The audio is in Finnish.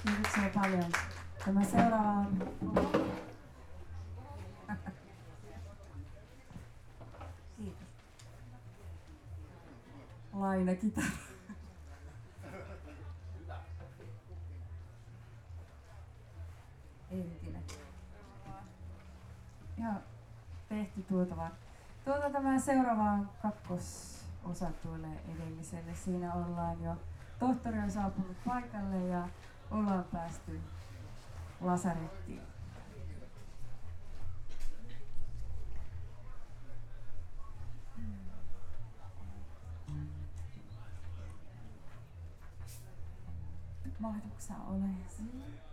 Kiitoksia paljon. Tämä seuraava on kiitos. Lainakitara. Entinen. Ja tehty tuota tämä seuraava kakkososa tuolle edelliselle. Siinä ollaan jo, tohtori on saapunut paikalle ja ollaan päästy lasarettiin. Mahduksä ole siinä?